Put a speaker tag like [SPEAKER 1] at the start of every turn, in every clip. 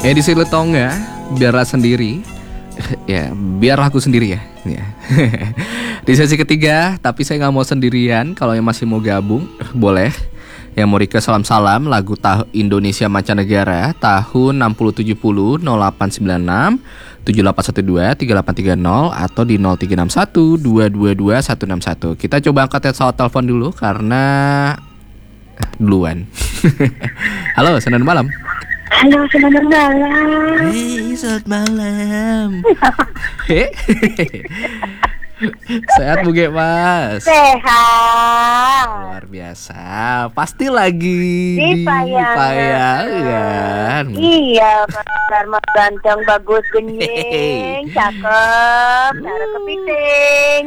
[SPEAKER 1] Edisi Letonga, biarlah sendiri. Ya, biar aku sendiri ya. Di sesi ketiga, tapi saya nggak mau sendirian. Kalau yang masih mau gabung, boleh. Yang mau request salam-salam lagu Indonesia Mancanegara tahun 6070 0896 7812 3830 atau di 0361 222 161. Kita coba angkat telepon dulu karena duluan. Halo, selamat malam.
[SPEAKER 2] Halo, selamat malam.
[SPEAKER 1] Hei, selamat malam. Sehat Bu Ge, Mas?
[SPEAKER 2] Sehat.
[SPEAKER 1] Luar biasa. Pasti lagi di
[SPEAKER 2] Payangan. Iya, Karma ganteng, bagus, genying, cakep, cara kepiting.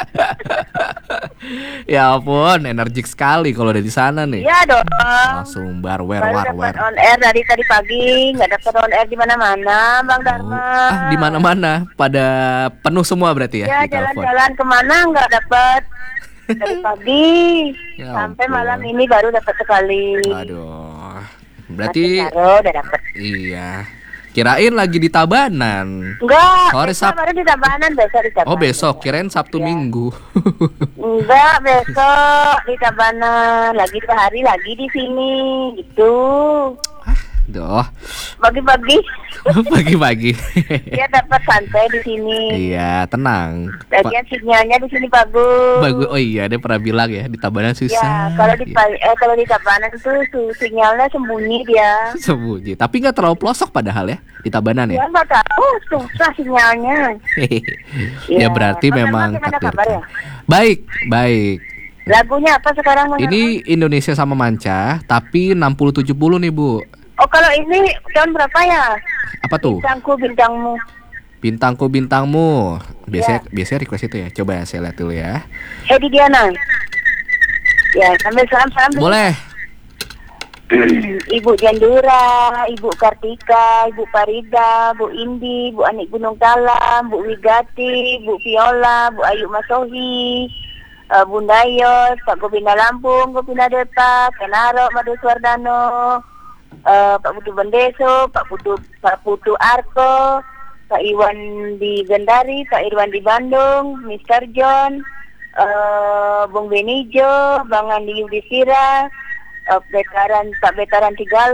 [SPEAKER 1] Ya ampun, energik sekali kalau udah di sana nih.
[SPEAKER 2] Iya dong.
[SPEAKER 1] Langsung war.
[SPEAKER 2] Dapat on air dari tadi pagi, nggak dapat on air di mana-mana, Bang Dharma.
[SPEAKER 1] Di mana-mana, pada penuh semua berarti ya?
[SPEAKER 2] Ya, jalan-jalan kemana nggak dapat. Dari pagi
[SPEAKER 1] Ya
[SPEAKER 2] sampai
[SPEAKER 1] ampun.
[SPEAKER 2] malam ini baru dapat sekali.
[SPEAKER 1] Aduh, berarti
[SPEAKER 2] udah dapat.
[SPEAKER 1] iya. Kirain lagi di Tabanan.
[SPEAKER 2] Enggak,
[SPEAKER 1] Sore
[SPEAKER 2] besok baru di Tabanan, besok di Tabanan.
[SPEAKER 1] Oh besok, kirain Sabtu
[SPEAKER 2] Ya.
[SPEAKER 1] Minggu.
[SPEAKER 2] Enggak, besok di Tabanan. Lagi sehari lagi di sini, gitu.
[SPEAKER 1] Duh,
[SPEAKER 2] Pagi-pagi
[SPEAKER 1] pagi-pagi.
[SPEAKER 2] dia dapat santai di sini.
[SPEAKER 1] Iya, tenang.
[SPEAKER 2] Lagian sinyalnya di sini bagus.
[SPEAKER 1] Bagus. Oh iya, dia pernah bilang ya di Tabanan
[SPEAKER 2] Ya,
[SPEAKER 1] susah.
[SPEAKER 2] kalau di Tabanan itu sinyalnya sembunyi dia.
[SPEAKER 1] Sembunyi. Tapi nggak terlalu pelosok padahal ya di Tabanan
[SPEAKER 2] Ya
[SPEAKER 1] ya.
[SPEAKER 2] nggak tahu, susah sinyalnya.
[SPEAKER 1] Ya berarti
[SPEAKER 2] Bang
[SPEAKER 1] memang
[SPEAKER 2] Herman, gimana
[SPEAKER 1] takdir.
[SPEAKER 2] kabar ya?
[SPEAKER 1] Baik.
[SPEAKER 2] Lagunya apa sekarang, Bang
[SPEAKER 1] Ini Indonesia sama Manca, tapi 6070 nih Bu.
[SPEAKER 2] Herman? Oh, kalau ini tahun berapa ya?
[SPEAKER 1] Apa tuh?
[SPEAKER 2] Bintangku, bintangmu.
[SPEAKER 1] Bintangku bintangmu. Biasanya request itu ya. Coba saya lihat dulu ya.
[SPEAKER 2] Hedi Diana. Ya, sambil salam-salam.
[SPEAKER 1] Boleh.
[SPEAKER 2] Ibu Jandura, Ibu Kartika, Ibu Farida, Bu Indi, Bu Anik Gunung Talam, Bu Wigati, Bu Viola, Bu Ayu Masohi, Bunda Yos, Pak Gobina Lampung, Gobina Depak, Kenaro, Madu Suardano, Pak Putu Bendeso, Pak Putu Arko, Pak Iwan di Gendari, Pak Irwan di Bandung, Mr. John, Bung Benijo, Bang Andi Yudhistira, Pak Betaran Tigal,